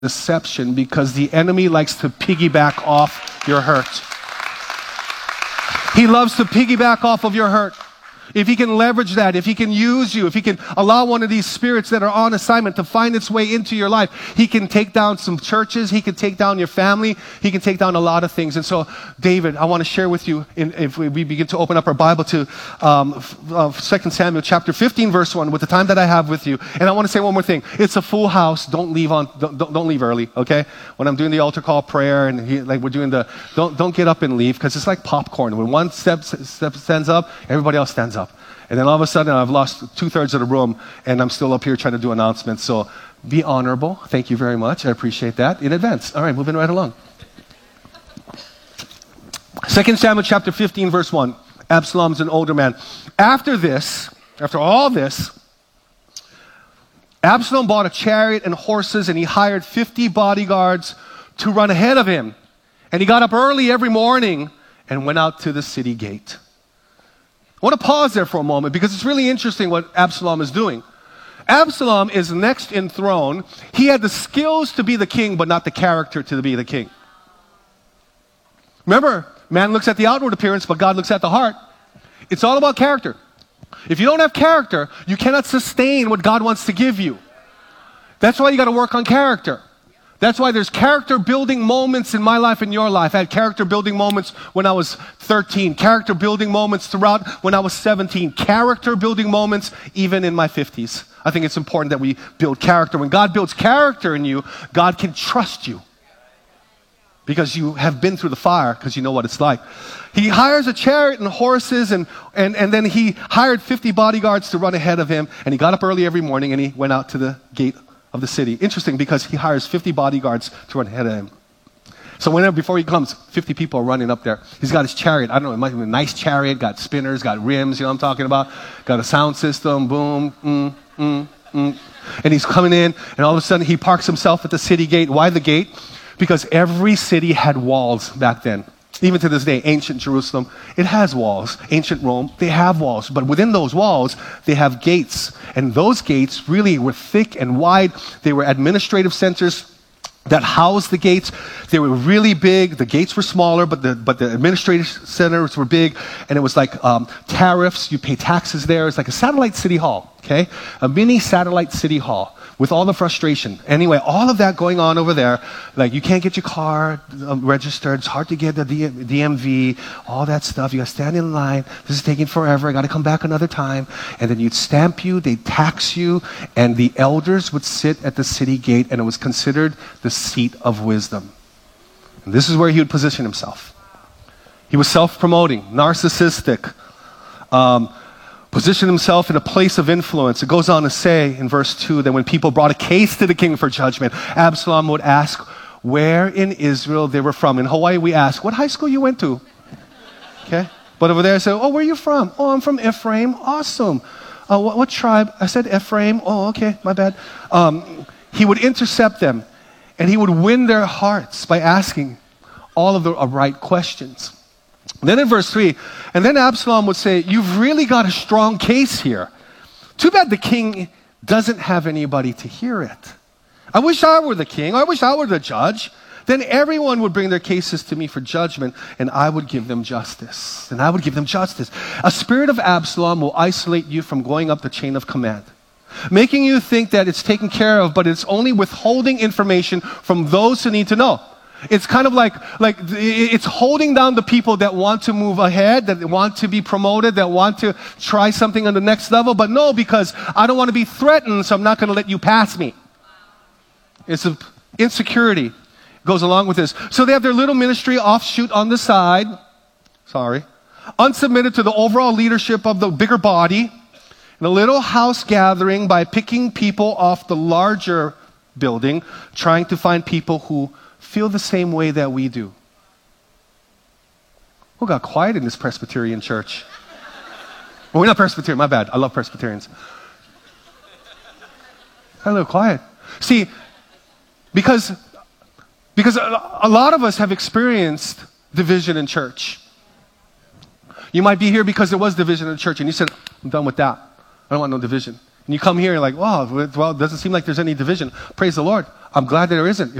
deception because the enemy likes to piggyback off your hurt. He loves to piggyback off of your hurt. If he can leverage that, if he can use you, if he can allow one of these spirits that are on assignment to find its way into your life, he can take down some churches, he can take down your family, he can take down a lot of things. And so, David, I want to share with you, if we begin to open up our Bible to 2 Samuel chapter 15, verse 1, with the time that I have with you. And I want to say one more thing. It's a full house. Don't leave early, okay? When I'm doing the altar call prayer and we're doing don't get up and leave, because it's like popcorn. When one step stands up, everybody else stands up. And then all of a sudden, I've lost 2/3 of the room, and I'm still up here trying to do announcements. So be honorable. Thank you very much. I appreciate that in advance. All right, moving right along. 2 Samuel chapter 15, verse 1. Absalom's an older man. After all this, Absalom bought a chariot and horses, and he hired 50 bodyguards to run ahead of him. And he got up early every morning and went out to the city gate. I want to pause there for a moment because it's really interesting what Absalom is doing. Absalom is next in throne. He had the skills to be the king, but not the character to be the king. Remember, man looks at the outward appearance, but God looks at the heart. It's all about character. If you don't have character, you cannot sustain what God wants to give you. That's why you got to work on character. That's why there's character building moments in my life and your life. I had character building moments when I was 13, character building moments throughout when I was 17, character building moments even in my 50s. I think it's important that we build character. When God builds character in you, God can trust you because you have been through the fire, because you know what it's like. He hires a chariot and horses, and then he hired 50 bodyguards to run ahead of him, and he got up early every morning and he went out to the gate of the city. Interesting, because he hires 50 bodyguards to run ahead of him. So before he comes, 50 people are running up there. He's got his chariot. I don't know, it might be a nice chariot, got spinners, got rims, you know what I'm talking about? Got a sound system, boom, And he's coming in, and all of a sudden he parks himself at the city gate. Why the gate? Because every city had walls back then. Even to this day, ancient Jerusalem, it has walls. Ancient Rome, they have walls. But within those walls, they have gates. And those gates really were thick and wide. They were administrative centers that housed the gates. They were really big. The gates were smaller, but the administrative centers were big. And it was like tariffs. You pay taxes there. It's like a satellite city hall, okay? A mini satellite city hall with all the frustration. Anyway, all of that going on over there. Like, you can't get your car registered. It's hard to get the DMV, all that stuff. You got to stand in line. This is taking forever. I got to come back another time. And then you'd stamp you. They'd tax you. And the elders would sit at the city gate, and it was considered the seat of wisdom. And this is where he would position himself. He was self-promoting, narcissistic, positioned himself in a place of influence. It goes on to say in verse 2 that when people brought a case to the king for judgment, Absalom would ask where in Israel they were from. In Hawaii, we ask, what high school you went to? Okay? But over there, I say, oh, where are you from? Oh, I'm from Ephraim. Awesome. What tribe? I said Ephraim. Oh, okay, my bad. He would intercept them, and he would win their hearts by asking all of the right questions. And then in verse 3, and then Absalom would say, you've really got a strong case here. Too bad the king doesn't have anybody to hear it. I wish I were the king. I wish I were the judge. Then everyone would bring their cases to me for judgment, and I would give them justice. And I would give them justice. A spirit of Absalom will isolate you from going up the chain of command, making you think that it's taken care of, but it's only withholding information from those who need to know. It's kind of like it's holding down the people that want to move ahead, that want to be promoted, that want to try something on the next level. But no, because I don't want to be threatened, so I'm not going to let you pass me. It's an insecurity goes along with this. So they have their little ministry offshoot on the side. Unsubmitted to the overall leadership of the bigger body. In a little house gathering by picking people off the larger building, trying to find people who feel the same way that we do. Who got quiet in this Presbyterian church? Well, we're not Presbyterian, my bad. I love Presbyterians. Got a little quiet. See, because a lot of us have experienced division in church. You might be here because there was division in church, and you said, I'm done with that. I don't want no division. And you come here, you're like, wow, well, it doesn't seem like there's any division. Praise the Lord. I'm glad that there isn't.